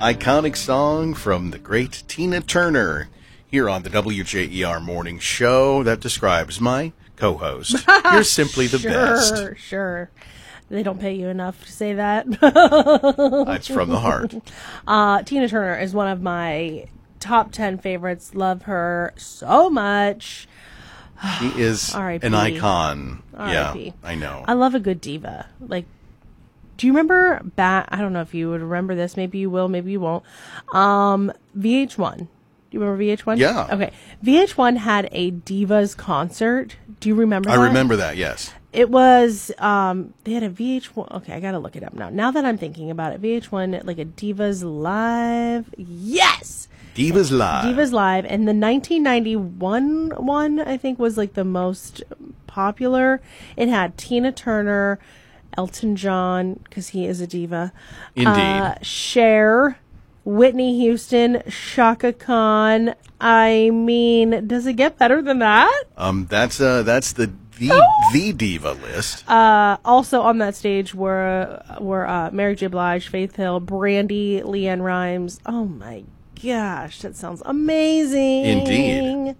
iconic song from the great Tina Turner here on the WJER Morning Show that describes my co-host. You're simply the best. Sure. They don't pay you enough to say that. That's from the heart. Tina Turner is one of my top 10 favorites. Love her so much. She is an icon. R.I.P. Yeah, I know. I love a good diva. Like, do you remember back? I don't know if you would remember this. Maybe you will. Maybe you won't. VH1. Do you remember VH1? Yeah. Okay. VH1 had a Divas concert. Do you remember that? I remember that, yes. It was, they had a VH1. Okay, I gotta look it up now. Now that I'm thinking about it, VH1, like a Divas Live. Yes! Divas Live. Divas Live. And the 1991 one, I think, was like the most popular. It had Tina Turner, Elton John, because he is a diva. Indeed. Cher, Whitney Houston, Shaka Khan. I mean, does it get better than that? That's the diva list. Also on that stage were Mary J. Blige, Faith Hill, Brandy, Leanne Rimes. Oh my gosh, that sounds amazing. Indeed.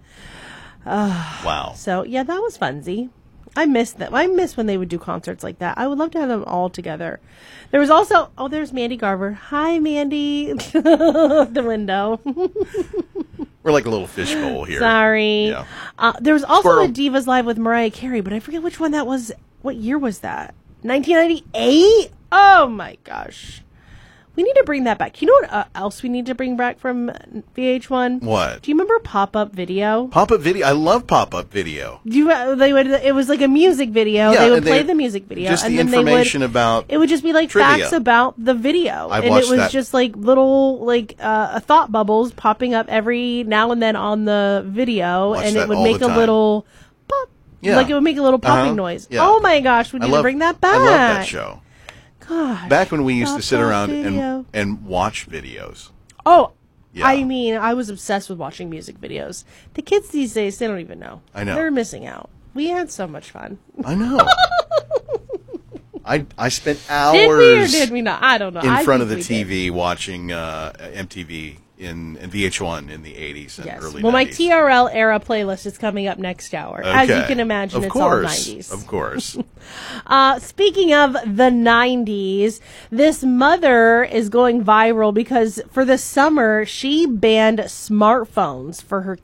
Wow. So yeah, that was funsy. I miss them. I miss when they would do concerts like that. I would love to have them all together. There was also, there's Mandy Garver. Hi, Mandy. The window. We're like a little fishbowl here. Sorry. Yeah. There was also Squirrel. a Divas Live with Mariah Carey, but I forget which one that was. What year was that? 1998? Oh my gosh. We need to bring that back. You know what else we need to bring back from VH1? What? Do you remember Pop-Up Video? Pop-up video. I love pop-up video. It was like a music video. Yeah, they would play the music video. Just and the then information about it would just be like trivia. facts about the video. I and watched it was that. just like little thought bubbles popping up every now and then on the video. Watch and that it would all make the a time. little pop. Yeah. Like it would make a little popping noise. Yeah. Oh my gosh, we need to bring that back. I love that show. Gosh. Back when we used to sit Pop-up around video. and watch videos. Oh, Yeah. I mean, I was obsessed with watching music videos. The kids these days, they don't even know. I know. They're missing out. We had so much fun. I know. I spent hours Did we or did we not? I don't know. in I front of the think we did. TV watching MTV in VH1 in the 80s and early 90s. Well, my TRL era playlist is coming up next hour. As you Okay. can imagine, Of it's course. all 90s. Of course. Speaking of the 90s, this mother is going viral because for the summer, she banned smartphones for her